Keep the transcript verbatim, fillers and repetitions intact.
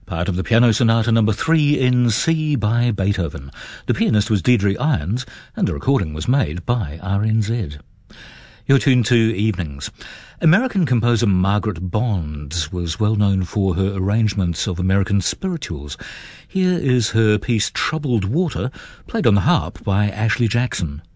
part of the Piano Sonata number three in C by Beethoven. The pianist was Deirdre Irons, and the recording was made by R N Z. You're tuned to Evenings. American composer Margaret Bond was well known for her arrangements of American spirituals. Here is her piece Troubled Water, played on the harp by Ashley Jackson.